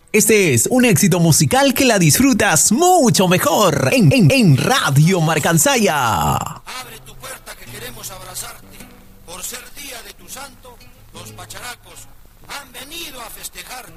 Este es un éxito musical que la disfrutas mucho mejor en Radio Marcansaya. Abre tu puerta que queremos abrazarte. Por ser día de tu santo, los pacharacos han venido a festejarte.